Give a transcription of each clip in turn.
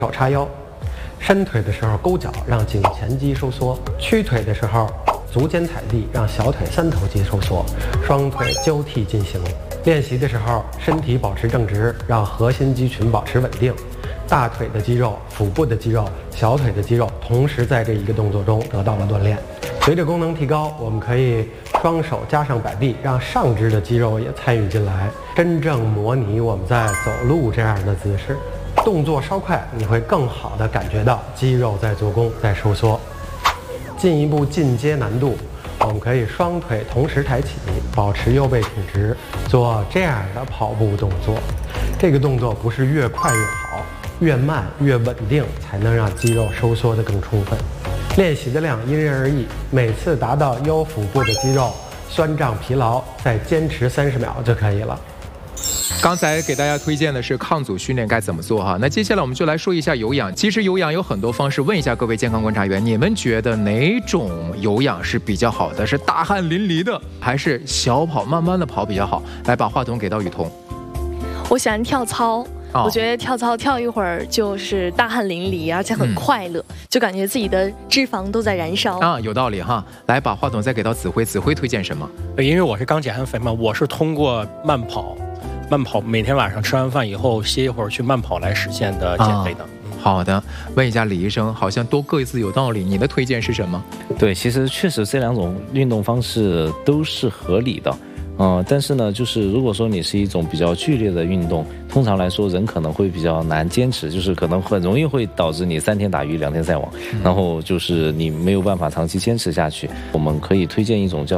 手叉腰，伸腿的时候勾脚，让颈前肌收缩；屈腿的时候足尖踩地，让小腿三头肌收缩。双腿交替进行。练习的时候，身体保持正直，让核心肌群保持稳定。大腿的肌肉、腹部的肌肉、小腿的肌肉，同时在这一个动作中得到了锻炼。随着功能提高，我们可以双手加上摆臂，让上肢的肌肉也参与进来，真正模拟我们在走路这样的姿势。动作稍快，你会更好地感觉到肌肉在做功，在收缩。进一步进阶难度，我们可以双腿同时抬起，保持右背挺直，做这样的跑步动作。这个动作不是越快越好，越慢越稳定，才能让肌肉收缩得更充分。练习的量因人而异，每次达到腰腹部的肌肉酸胀疲劳，再坚持30秒就可以了。 刚才给大家推荐的是抗阻训练该怎么做哈，那接下来我们就来说一下有氧。其实有氧有很多方式，问一下各位健康观察员，你们觉得哪种有氧是比较好的？是大汗淋漓的，还是小跑慢慢的跑比较好？来，把话筒给到雨桐。 我喜欢跳操。我觉得跳操跳一会儿就是大汗淋漓，而且很快乐，就感觉自己的脂肪都在燃烧啊，有道理哈。来，把话筒再给到子辉，子辉推荐什么？ 因为我是刚减完肥嘛，我是通过慢跑，每天晚上吃完饭以后歇一会儿去慢跑来实现的减肥的。 好的，问一下李医生，好像都各自有道理，你的推荐是什么？ 对，其实确实这两种运动方式都是合理的。但是呢，就是如果说你是一种比较剧烈的运动，通常来说人可能会比较难坚持，就是可能很容易会导致你3天打鱼2天晒网，然后就是你没有办法长期坚持下去。我们可以推荐一种叫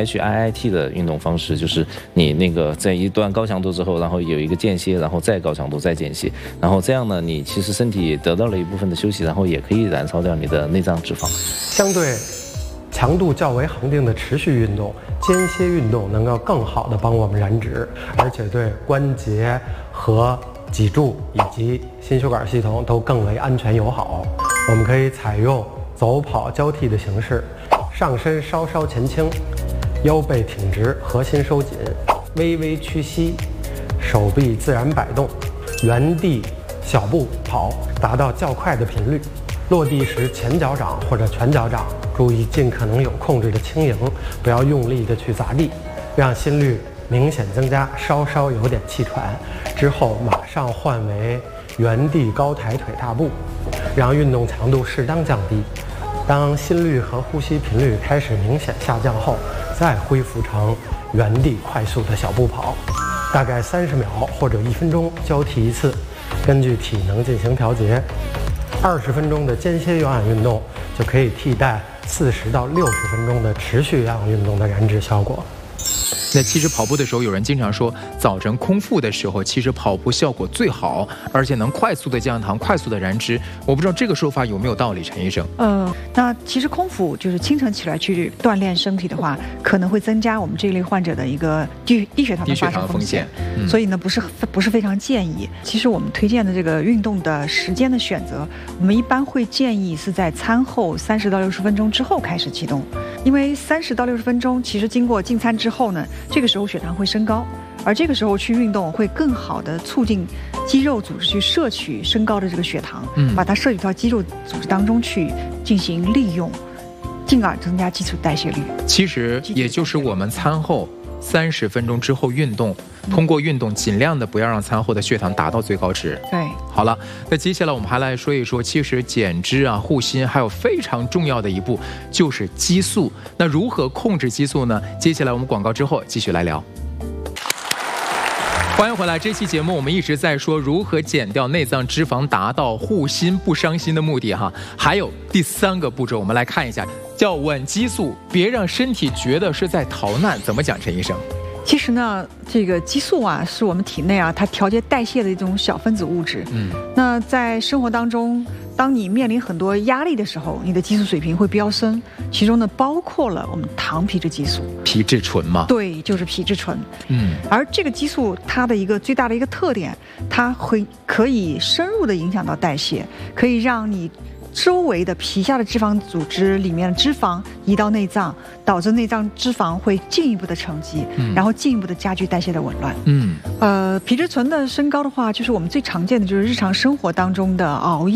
HIIT 的运动方式，就是你那个在一段高强度之后，然后有一个间歇，然后再高强度再间歇，然后这样呢，你其实身体得到了一部分的休息，然后也可以燃烧掉你的内脏脂肪。 相对强度较为恒定的持续运动，间歇运动能够更好地帮我们燃脂，而且对关节和脊柱以及心血管系统都更为安全友好。我们可以采用走跑交替的形式，上身稍稍前倾，腰背挺直，核心收紧，微微屈膝，手臂自然摆动，原地小步跑，达到较快的频率。落地时前脚掌或者全脚掌，注意尽可能有控制的轻盈，不要用力的去砸地，让心率明显增加，稍稍有点气喘。之后马上换为原地高抬腿踏步，让运动强度适当降低。当心率和呼吸频率开始明显下降后，再恢复成原地快速的小步跑，大概30秒或者1分钟交替一次，根据体能进行调节。20分钟的间歇有氧运动就可以替代40到60分钟的持续有氧运动的燃脂效果。 那其实跑步的时候，有人经常说，早晨空腹的时候，其实跑步效果最好，而且能快速的降糖，快速的燃脂。我不知道这个说法有没有道理，陈医生？ 那其实空腹就是清晨起来去锻炼身体的话，可能会增加我们这一类患者的一个低血糖的发生风险。所以呢，不是非常建议。其实我们推荐的这个运动的时间的选择，我们一般会建议是在餐后30到60分钟之后开始启动，因为30到60分钟其实经过进餐之后呢，这个时候血糖会升高，而这个时候去运动会更好的促进肌肉组织去摄取升高的这个血糖，把它摄取到肌肉组织当中去进行利用，进而增加基础代谢率。 其实也就是我们餐后30分钟之后运动，通过运动尽量的不要让餐后的血糖达到最高值。 对， 好了，那接下来我们还来说一说，其实减脂啊、护心还有非常重要的一步就是激素。那如何控制激素呢？接下来我们广告之后继续来聊。欢迎回来，这期节目我们一直在说如何减掉内脏脂肪，达到护心不伤心的目的哈。还有第3个步骤，我们来看一下，叫稳激素，别让身体觉得是在逃难。怎么讲，陈医生？ 其实呢，这个激素啊，是我们体内啊，它调节代谢的一种小分子物质。那在生活当中，当你面临很多压力的时候，你的激素水平会飙升，其中呢包括了我们糖皮质激素。 皮质醇吗？ 对，就是皮质醇。而这个激素它的一个最大的一个特点，它可以深入的影响到代谢，可以让你周围的皮下的脂肪组织里面的脂肪移到内脏，导致内脏脂肪会进一步的沉积，然后进一步的加剧代谢的紊乱。皮质醇的升高的话，就是我们最常见的就是日常生活当中的熬夜。